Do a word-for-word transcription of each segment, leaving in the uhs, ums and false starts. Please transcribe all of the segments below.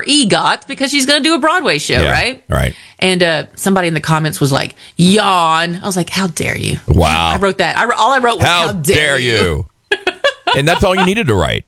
EGOT because she's going to do a Broadway show, Yeah, right? right. And uh, somebody in the comments was like, yawn. I was like, how dare you? Wow. I wrote that. I, all I wrote was, How, how, dare, dare you? And that's all you needed to write.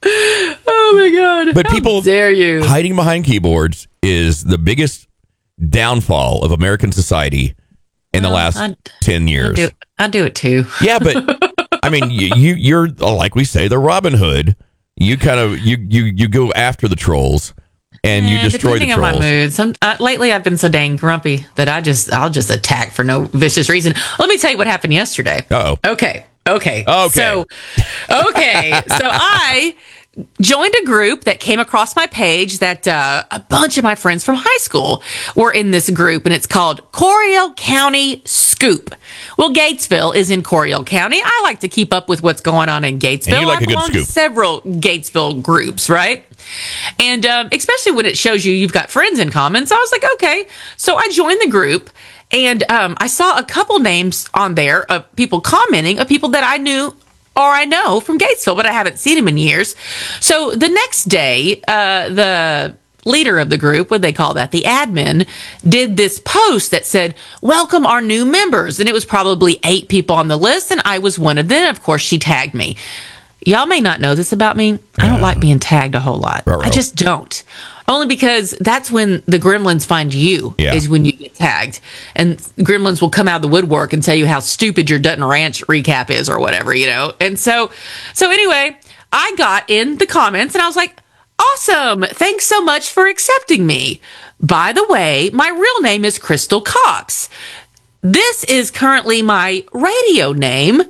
Oh, my God. But how people dare you? hiding behind keyboards is the biggest downfall of American society in the Well, last I- ten years. I do, I do it, too. Yeah, but I mean, you, you you're like we say, the Robin Hood. You kind of you you you go after the trolls and you Eh, destroy the depending on trolls. my mood. Some uh, lately I've been so dang grumpy that I just I'll just attack for no vicious reason. Let me tell you what happened yesterday. Uh-oh. Okay. Okay. Okay. So okay. So I joined a group that came across my page that uh, a bunch of my friends from high school were in this group, and it's called Coryell County Scoop. Well, Gatesville is in Coryell County. I like to keep up with what's going on in Gatesville. And you like I a good belong to scoop. several Gatesville groups, right? And um, especially when it shows you you've got friends in common. So I was like, okay. So I joined the group, and um, I saw a couple names on there of people commenting of people that I knew or I know from Gatesville, but I haven't seen them in years. So the next day, uh, the leader of the group, what they call that, the admin, did this post that said, welcome our new members. And it was probably eight people on the list, and I was one of them. Of course, she tagged me. Y'all may not know this about me. I don't like being tagged a whole lot. Ruh-roh. I just don't. Only because that's when the gremlins find you, Yeah. is when you get tagged. And gremlins will come out of the woodwork and tell you how stupid your Dutton Ranch recap is or whatever, you know? And so, so anyway, I got in the comments and I was like, awesome. Thanks so much for accepting me. By the way, my real name is Crystal Cox. This is currently my radio name.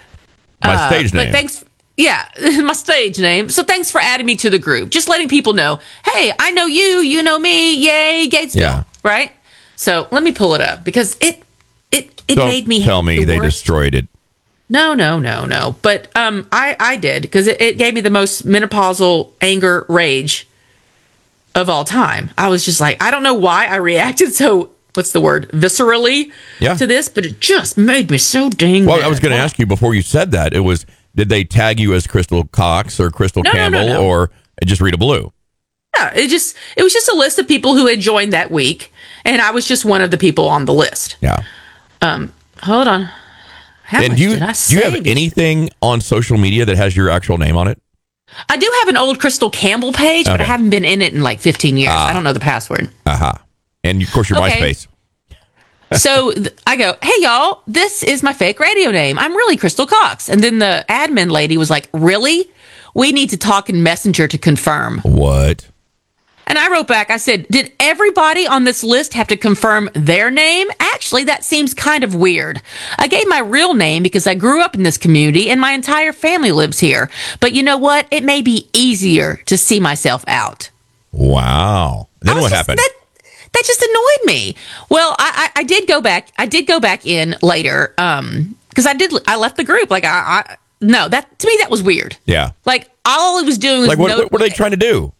My Uh, stage but name. thanks. Yeah, my stage name. So thanks for adding me to the group. Just letting people know, hey, I know you, you know me. Yay, Gatesville. Yeah. Right? So let me pull it up because it it it Don't made me tell me the they worst- destroyed it. No, no, no, no. But um, I I did because it, it gave me the most menopausal anger rage of all time. I was just like, I don't know why I reacted so. What's the word? Viscerally Yeah. to this, but it just made me so dang. Well, mad. I was going to ask you before you said that. It was, did they tag you as Crystal Cox or Crystal No, no, no, Campbell no. or just Rita Blue? Yeah, it just it was just a list of people who had joined that week, and I was just one of the people on the list. Yeah. Hold on. How And much do you, did I do you have save? anything on social media that has your actual name on it? I do have an old Crystal Campbell page, but I Okay. haven't been in it in like fifteen years. I don't know the password. Aha. And of course, your Okay. MySpace. So th- I go, hey, y'all, this is my fake radio name. I'm really Crystal Cox. And then the admin lady was like, really? We need to talk in Messenger to confirm. What? And I wrote back, I said, did everybody on this list have to confirm their name? Actually, that seems kind of weird. I gave my real name because I grew up in this community and my entire family lives here. But you know what? It may be easier to see myself out. Wow. Then I was what just- happened? That, that just annoyed me. Well, I, I, I did go back. I did go back in later um, because I did. I left the group. Like I, I, no, that to me that was weird. yeah. Like all I was doing was Like, what, no- what, what are they trying to do?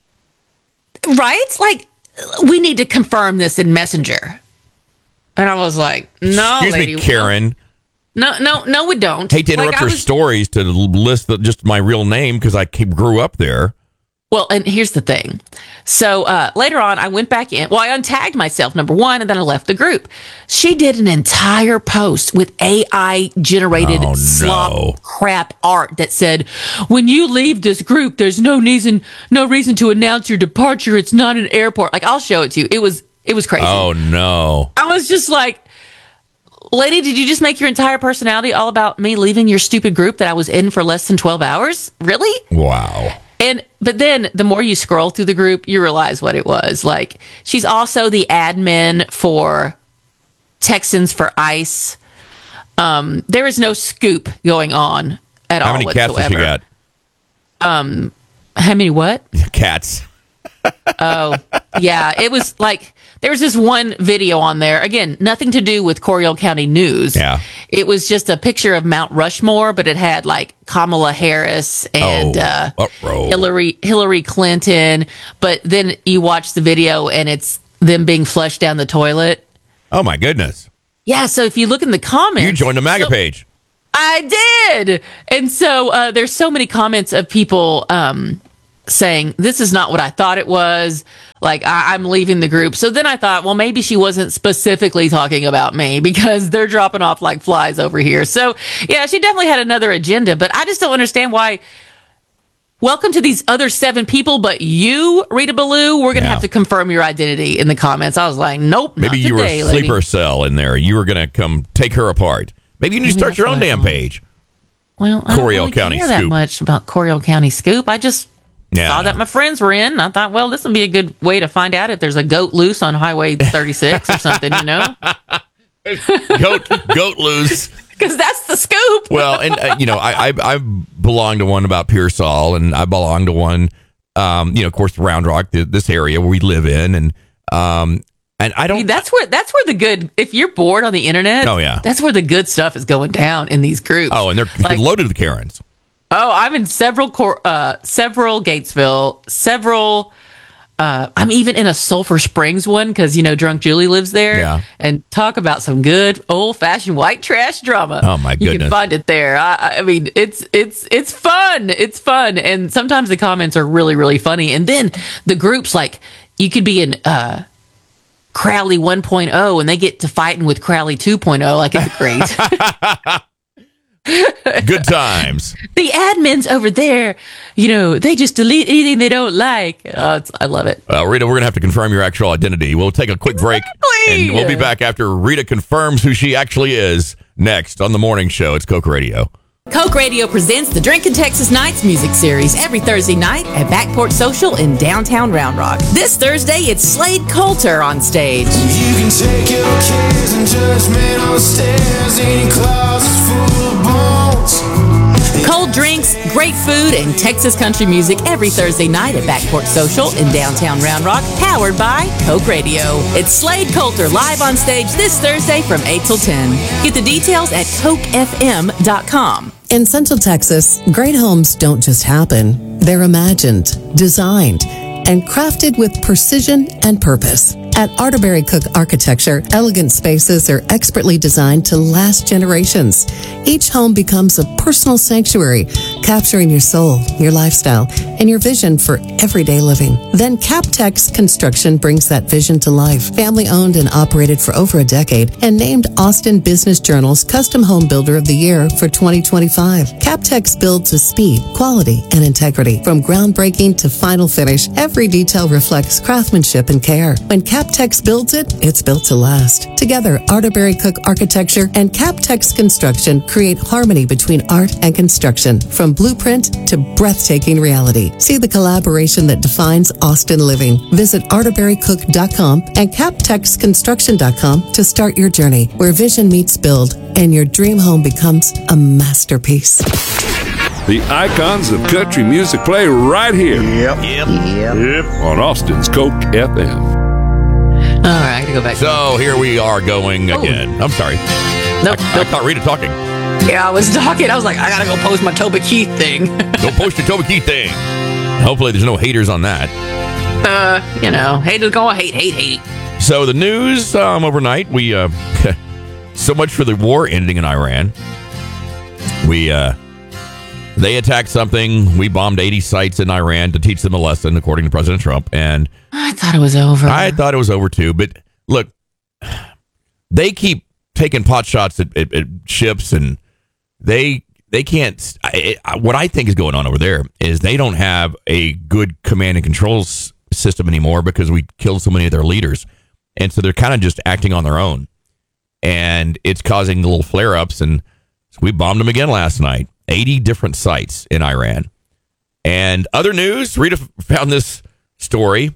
right? Like we need to confirm this in Messenger. And I was like, no, Excuse lady, me, Karen. No, no, no, we don't. Hate to Like, interrupt I your was- stories to list the, just my real name because I keep, grew up there. Well, and here's the thing. So uh, later on, I went back in. Well, I untagged myself, number one, and then I left the group. She did an entire post with A I generated Oh, no. slop crap art that said, "When you leave this group, there's no reason, no reason to announce your departure. It's not an airport." Like I'll show it to you. It was, it was crazy. Oh, no. I was just like, lady, did you just make your entire personality all about me leaving your stupid group that I was in for less than twelve hours? Really? Wow. And but then the more you scroll through the group, you realize what it was. Like she's also the admin for Texans for ICE. Um, there is no scoop going on at all. How many cats whatsoever. has she got? How many what? Cats. Oh, yeah. It was like there was this one video on there. Again, nothing to do with Coryell County News. Yeah. It was just a picture of Mount Rushmore, but it had like Kamala Harris and Oh, uh, uh-oh. Hillary Hillary Clinton. But then you watch the video and it's them being flushed down the toilet. Oh, my goodness. Yeah. So if you look in the comments, You joined the MAGA so- page. I did. And so uh, there's so many comments of people um, saying, this is not what I thought it was. like I, I'm leaving the group. So then I thought, well, maybe she wasn't specifically talking about me because they're dropping off like flies over here. So yeah, she definitely had another agenda, but I just don't understand why. Welcome to these other seven people, but you, Rita Ballou, we're going to Yeah. have to confirm your identity in the comments. I was like, nope, Maybe not you today, were a lady. sleeper cell in there. You were going to come take her apart. Maybe you need to Maybe start that's your own what I damn thought. page. Well, I don't Coryell really County care that Scoop. much about Coryell County Scoop. I just Yeah, saw I that know. my friends were in. I thought, well, this would be a good way to find out if there's a goat loose on Highway thirty-six or something, you know? goat, goat loose. Because that's the scoop. Well, and uh, you know, I, I I belong to one about Pearsall, and I belong to one, um, you know, of course, Round Rock, the, this area where we live in, and um, and I I don't. mean, that's where that's where the good. If you're bored on the internet, Oh, yeah. that's where the good stuff is going down in these groups. oh, and they're Like- loaded with Karens. Oh, I'm in several, cor- uh, several Gatesville, several. Uh, I'm even in a Sulphur Springs one because you know Drunk Julie lives there. Yeah. And talk about some good old fashioned white trash drama. Oh, my You goodness. can find it there. I, I mean, it's it's it's fun. It's fun, and sometimes the comments are really really funny. And then the groups, like you could be in uh, Crowley one point oh, and they get to fighting with Crowley two point oh. Like it's great. Good times. The admins over there, you know, they just delete anything they don't like. Oh, it's, I love it. Uh, Rita, we're gonna have to confirm your actual identity. We'll take a quick break, Exactly. and we'll be back after Rita confirms who she actually is. Next on the morning show, it's Coke Radio. Coke Radio presents the Drinkin' Texas Nights music series every Thursday night at Backport Social in downtown Round Rock. This Thursday, it's Slade Coulter on stage. You can take your cares and judgment on stairs in closets full of bones. Cold drinks, great food, and Texas country music every Thursday night at Backport Social in downtown Round Rock, powered by Coke Radio. It's Slade Coulter live on stage this Thursday from eight till ten. Get the details at coke f m dot com. In Central Texas, great homes don't just happen. They're imagined, designed, and crafted with precision and purpose. At Arterberry Cook Architecture, elegant spaces are expertly designed to last generations. Each home becomes a personal sanctuary, capturing your soul, your lifestyle, and your vision for everyday living. Then Captex Construction brings that vision to life. Family owned and operated for over a decade and named Austin Business Journal's Custom Home Builder of the Year for twenty twenty-five. Captex builds with speed, quality, and integrity. From groundbreaking to final finish, every detail reflects craftsmanship and care. When Captex builds it, it's built to last. Together, Arterberry Cook Architecture and Captex Construction create harmony between art and construction, from blueprint to breathtaking reality. See the collaboration that defines Austin living. Visit arterberry cook dot com and captex construction dot com to start your journey, where vision meets build and your dream home becomes a masterpiece. The icons of country music play right here. Yep. Yep. Yep. On Austin's Coke F M. All right, I gotta go back. So here we are going again. I'm sorry. Nope, I, I caught Rita talking. Yeah, I was talking. I was like, I gotta go post my Toba Keith thing. Go post your Toba Keith thing. Hopefully there's no haters on that. uh, you know, haters gonna hate, hate, hate. So the news um, overnight, we uh, so much for the war ending in Iran. We uh, they attacked something. We bombed eighty sites in Iran to teach them a lesson, according to President Trump. And I thought it was over. I thought it was over too. But look, they keep taking pot shots at, at, at ships, and they they can't. I, I, what I think is going on over there is they don't have a good command and control s- system anymore because we killed so many of their leaders, and so they're kind of just acting on their own, and it's causing little flare ups. And so we bombed them again last night. eighty different sites in Iran. And other news, Rita found this story.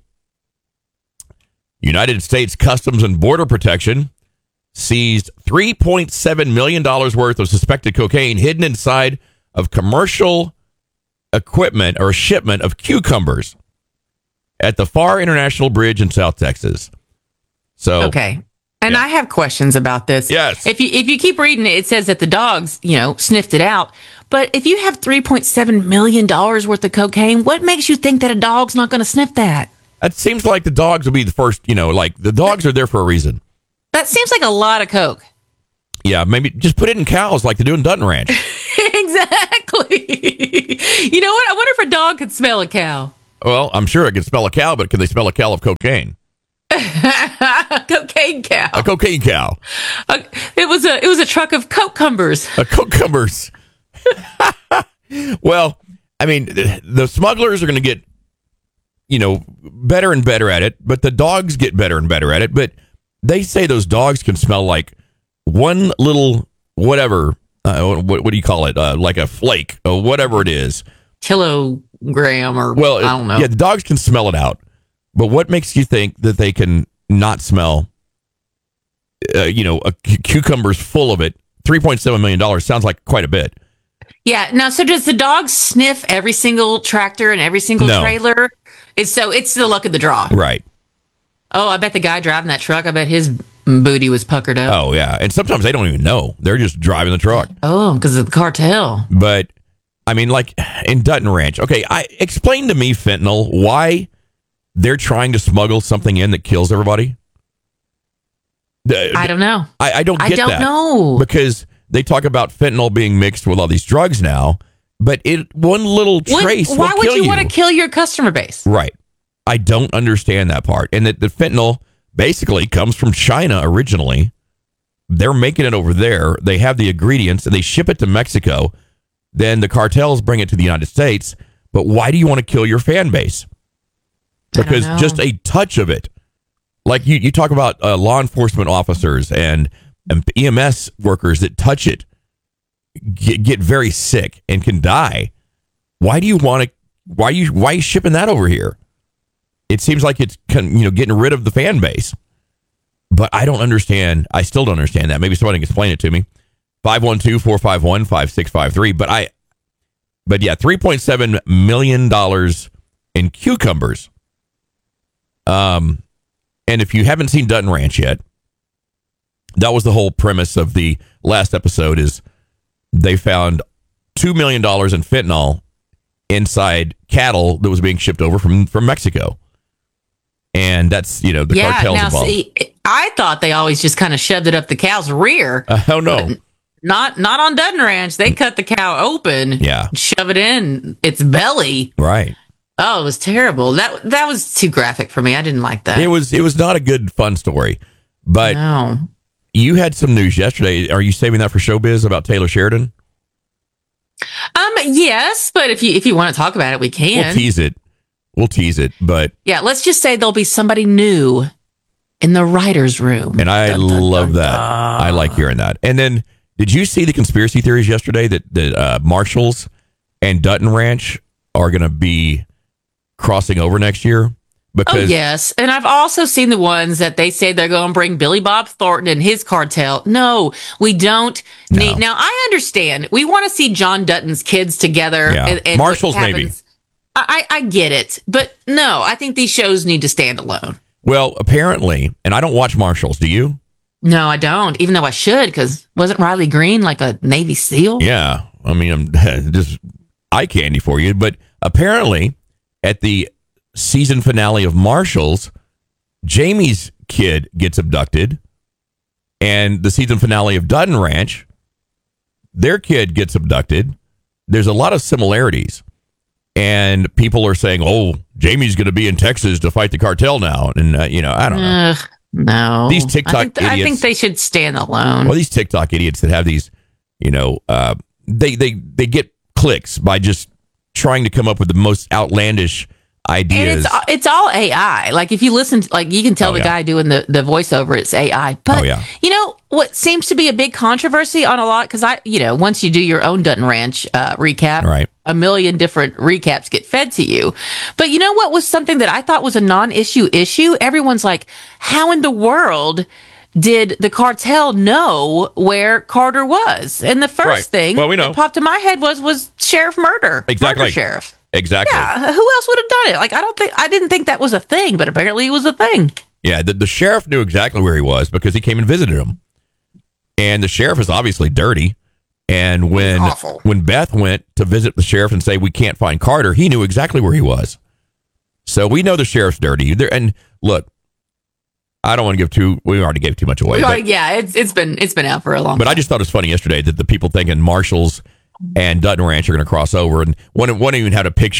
United States Customs and Border Protection seized three point seven million dollars worth of suspected cocaine hidden inside of commercial equipment or a shipment of cucumbers at the Pharr International Bridge in South Texas. So, Okay. And Yeah. I have questions about this. Yes. If you if you keep reading it, it says that the dogs, you know, sniffed it out. But if you have three point seven million dollars worth of cocaine, what makes you think that a dog's not going to sniff that? that seems like the dogs will be the first, you know, like the dogs are there for a reason. That seems like a lot of coke. Yeah, maybe just put it in cows like they do in Dutton Ranch. Exactly. You know what? I wonder if a dog could smell a cow. Well, I'm sure I can smell a cow, but can they smell a cow of cocaine? Cocaine cow. A cocaine cow. Uh, it was a it was a truck of cucumbers. A cucumbers. Well, I mean, the, the smugglers are going to get, you know, better and better at it, but the dogs get better and better at it. But they say those dogs can smell like one little whatever. Uh, what, what do you call it? Uh, like a flake or whatever it is. Kilogram or Well, I don't know. Yeah, the dogs can smell it out. But what makes you think that they can not smell, uh, you know, a c- cucumbers full of it? three point seven million dollars sounds like quite a bit. Yeah. Now, so does the dog sniff every single tractor and every single No. trailer? It's so it's the luck of the draw. Right. Oh, I bet the guy driving that truck, I bet his booty was puckered up. Oh, yeah. And sometimes they don't even know. They're just driving the truck. Oh, because of the cartel. But, I mean, like in Dutton Ranch. Okay, I explain to me, fentanyl, why they're trying to smuggle something in that kills everybody. I don't know. I, I don't I get don't that. know. Because they talk about fentanyl being mixed with all these drugs now, but it one little Would- trace why will would kill you, you. want to kill your customer base? Right. I don't understand that part. And that the fentanyl basically comes from China originally. They're making it over there. They have the ingredients and they ship it to Mexico. Then the cartels bring it to the United States. But why do you want to kill your fan base? I don't Because know. just a touch of it, like you, you talk about uh, law enforcement officers and, and E M S workers that touch it, get, get very sick and can die. Why do you want to? Why you? Why are you shipping that over here? It seems like it's con- you know getting rid of the fan base, but I don't understand. I still don't understand that. Maybe somebody can explain it to me. five one two, four five one, five six five three. But I, but yeah, three point seven million dollars in cucumbers. Um, and if you haven't seen Dutton Ranch yet, that was the whole premise of the last episode. Is they found two million dollars in fentanyl inside cattle that was being shipped over from from Mexico. And that's, you know, the yeah, cartels now involved. see, I thought they always just kind of shoved it up the cow's rear. Uh, oh, no. Not not on Dutton Ranch. They cut the cow open, Yeah. shove it in its belly. Right. Oh, it was terrible. That that was too graphic for me. I didn't like that. It was it was not a good, fun story. But no. you had some news yesterday. Are you saving that for Showbiz about Taylor Sheridan? Um, yes, but if you if you want to talk about it, we can. We'll tease it. We'll tease it. But Yeah, let's just say there'll be somebody new in the writer's room. and I Dun, dun, love dun, that. dun. I like hearing that. And then did you see the conspiracy theories yesterday that that uh, Marshalls and Dutton Ranch are going to be crossing over next year? Because Oh, yes. And I've also seen the ones that they say they're going to bring Billy Bob Thornton and his cartel. No, we don't No. need. Now, I understand. We want to see John Dutton's kids together. Yeah. And, and Marshalls, what maybe. happens. I, I get it. But no, I think these shows need to stand alone. well, apparently, and I don't watch Marshalls. Do you? No, I don't, even though I should, because wasn't Riley Green like a Navy SEAL? Yeah, I mean, I'm just eye candy for you. But apparently, at the season finale of Marshalls, Jamie's kid gets abducted, and the season finale of Dutton Ranch, their kid gets abducted. There's a lot of similarities, and people are saying, "Oh, Jamie's going to be in Texas to fight the cartel now," and uh, you know, I don't know. Ugh, no. These TikTok I think, I idiots- think they should stand alone. Well, these TikTok idiots that have these, you know, uh, they they they get clicks by just trying to come up with the most outlandish And ideas. it's it's all A I. Like if you listen, to, like you can tell Oh, the yeah. guy doing the, the voiceover, it's A I. But Oh, yeah. you know what seems to be a big controversy on a lot because I, you know, once you do your own Dutton Ranch uh, recap, Right. a million different recaps get fed to you. But you know what was something that I thought was a non-issue issue? Everyone's like, how in the world did the cartel know where Carter was? And the first Right. thing Well, we know. that popped to my head was was Sheriff Murder. Exactly. Murder Sheriff. Exactly. Yeah, who else would have done it? Like, I don't think, I didn't think that was a thing, but apparently it was a thing. Yeah, the, the sheriff knew exactly where he was because he came and visited him. And the sheriff is obviously dirty. And when Awful. when Beth went to visit the sheriff and say, we can't find Carter, he knew exactly where he was. So we know the sheriff's dirty. There, and look, I don't want to give too, we already gave too much away. Well, But, yeah, it's it's been it's been out for a long but time. I just thought it was funny yesterday that the people thinking Marshalls and Dutton Ranch are going to cross over. And one, one even had a picture.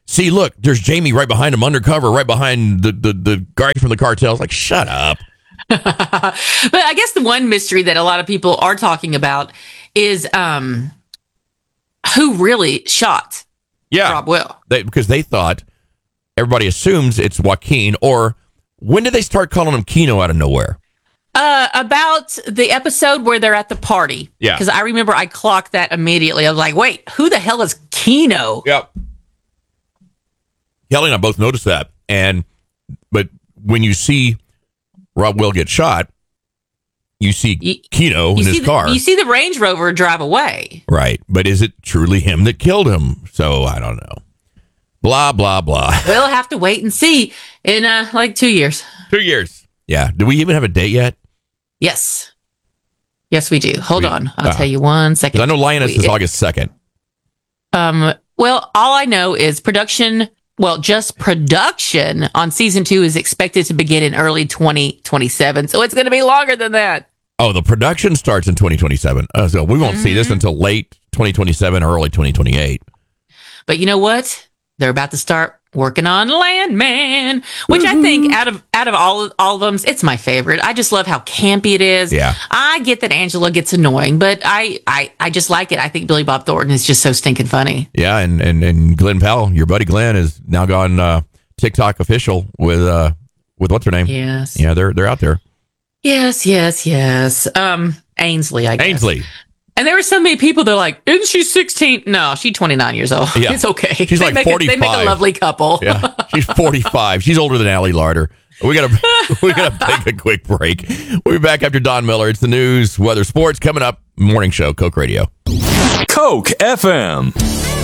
see, look, there's Jamie right behind him, undercover, right behind the, the, the guy from the cartel. It's like, shut up. But I guess the one mystery that a lot of people are talking about is um, who really shot Yeah. Rob Will. They, because they thought, everybody assumes it's Joaquin, or when did they start calling him Keno out of nowhere? Uh, about the episode where they're at the party. Yeah. Because I remember I clocked that immediately. I was like, wait, who the hell is Keno? Yep. Kelly and I both noticed that. And, but when you see Rob Will get shot, you see You- Keno in You his see, the, car. you see the Range Rover drive away. Right. But is it truly him that killed him? So I don't know. Blah, blah, blah. We'll have to wait and see in uh, like two years. Two years. Yeah. Do we even have a date yet? Yes. Yes, we do. Hold We- on. I'll uh, tell you one second. 'Cause I know Lioness We- is August second. Um, well, all I know is production, well, just production on season two is expected to begin in early twenty twenty-seven. So it's going to be longer than that. Oh, the production starts in twenty twenty-seven. Uh, so we won't see this Mm-hmm. until late twenty twenty-seven or early twenty twenty-eight. But you know what? They're about to start working on Landman, which I think out of out of all all of them, it's my favorite. I just love how campy it is. Yeah. I get that Angela gets annoying, but I I, I just like it. I think Billy Bob Thornton is just so stinking funny. Yeah, and, and, and Glenn Powell, your buddy Glenn, has now gone uh, TikTok official with uh with what's her name? Yes. Yeah, they're they're out there. Yes, yes, yes. Um, Ainsley, I guess. Ainsley. And there were so many people that are like, isn't she sixteen? No, she's twenty-nine years old. Yeah. It's okay. She's they like make a, They make forty-five. a lovely couple. Yeah, she's forty-five. She's older than Allie Larder. We gotta we gotta take a quick break. We'll be back after Don Miller. It's the news, weather, sports coming up. Morning show, Coke Radio. Coke F M.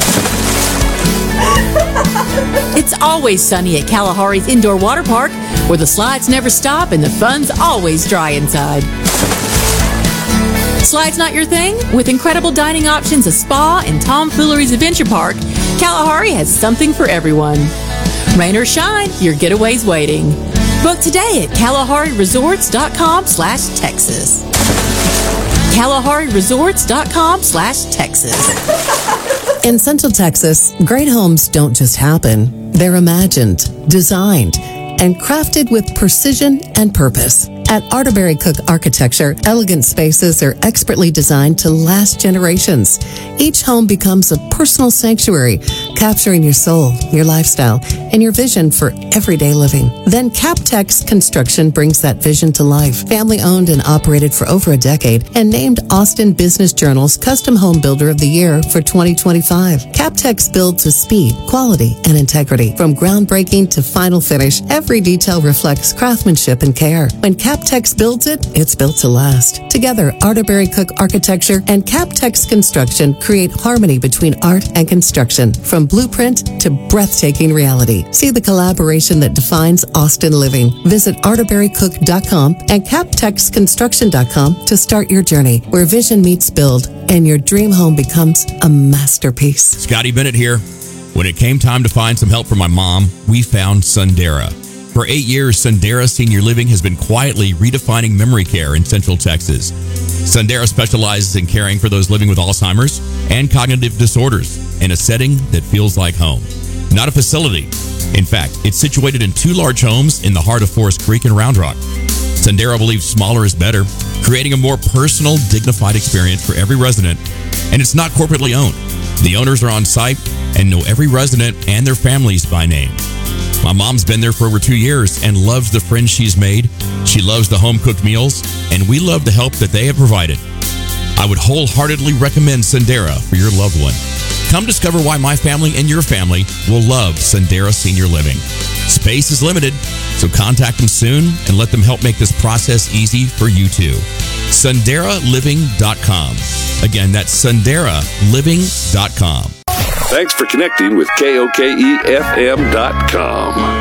It's always sunny at Kalahari's Indoor Water Park, where the slides never stop and the fun's always dry inside. Slides not your thing? With incredible dining options, a spa, and Tomfoolery's Adventure Park, Kalahari has something for everyone. Rain or shine, your getaway's waiting. Book today at KalahariResorts.com slash Texas. KalahariResorts.com slash Texas. In Central Texas, great homes don't just happen. They're imagined, designed, and crafted with precision and purpose. At Arterbury Cook Architecture, elegant spaces are expertly designed to last generations. Each home becomes a personal sanctuary, capturing your soul, your lifestyle, and your vision for everyday living. Then Captex Construction brings that vision to life. Family owned and operated for over a decade and named Austin Business Journal's Custom Home Builder of the Year for twenty twenty-five. Captex builds with speed, quality, and integrity. From groundbreaking to final finish, every detail reflects craftsmanship and care. When Captex builds it, it's built to last. Together, Arterbury Cook Architecture and Captex Construction create harmony between art and construction, from blueprint to breathtaking reality. See the collaboration that defines Austin living. Visit arterbury cook dot com and captex construction dot com to start your journey, where vision meets build and your dream home becomes a masterpiece. Scotty Bennett here. When it came time to find some help for my mom, we found Sundera. For eight years, Sundera Senior Living has been quietly redefining memory care in Central Texas. Sundera specializes in caring for those living with Alzheimer's and cognitive disorders in a setting that feels like home. Not a facility. In fact, it's situated in two large homes in the heart of Forest Creek and Round Rock. Sundera believes smaller is better, creating a more personal, dignified experience for every resident, and it's not corporately owned. The owners are on site and know every resident and their families by name. My mom's been there for over two years and loves the friends she's made. She loves the home-cooked meals, and we love the help that they have provided. I would wholeheartedly recommend Sundera for your loved one. Come discover why my family and your family will love Sundera Senior Living. Space is limited, so contact them soon and let them help make this process easy for you too. Sundera Living dot com. Again, that's Sundera Living dot com. Thanks for connecting with K O K E F M dot com.